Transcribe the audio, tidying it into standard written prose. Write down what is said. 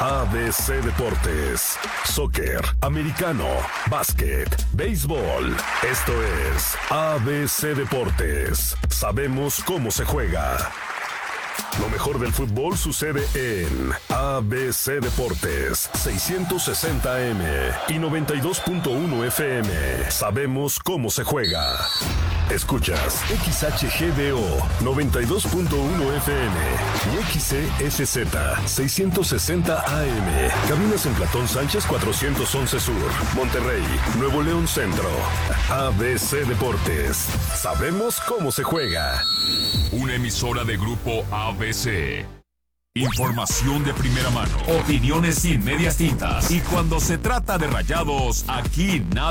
ABC Deportes, soccer, americano, básquet, béisbol. Esto es ABC Deportes. Sabemos cómo se juega. Lo mejor del fútbol sucede en ABC Deportes, 660 AM y 92.1 FM. Sabemos cómo se juega. Escuchas XHGDO 92.1 FM y XCSZ 660 AM. Cabinas en Platón Sánchez 411 Sur, Monterrey, Nuevo León Centro. ABC Deportes. Sabemos cómo se juega. Una emisora de Grupo ABC. Información de primera mano, opiniones sin medias tintas. Y cuando se trata de Rayados, aquí nada